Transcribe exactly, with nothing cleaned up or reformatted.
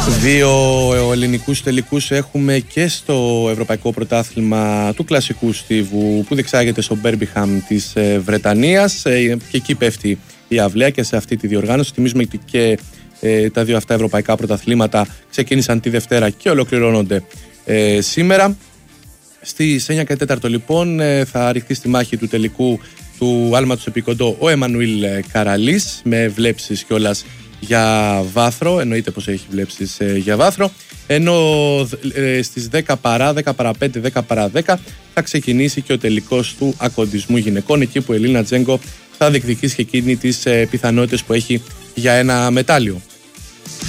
Δύο ελληνικούς τελικούς έχουμε και στο Ευρωπαϊκό Πρωτάθλημα του Κλασικού Στίβου που διεξάγεται στο Μπέρμπιχαμ της Βρετανίας, και εκεί πέφτει η αυλαία και σε αυτή τη διοργάνωση. Θυμίζουμε ότι και ε, τα δύο αυτά ευρωπαϊκά πρωταθλήματα ξεκίνησαν τη Δευτέρα και ολοκληρώνονται ε, σήμερα. Στις εννιά και τέσσερα λοιπόν ε, θα ρηχθεί στη μάχη του τελικού του άλματος επικοντό ο Εμμανουήλ Καραλής, με βλέψεις κιόλας για βάθρο, εννοείται πως έχει βλέψεις ε, για βάθρο, ενώ ε, στις δέκα παρά, δέκα παρά πέντε, δέκα παρά δέκα θα ξεκινήσει και ο τελικός του ακοντισμού γυναικών, εκεί που η Ελίνα Τζέγκο θα διεκδικήσει και εκείνη τις ε, πιθανότητες που έχει για ένα μετάλλιο.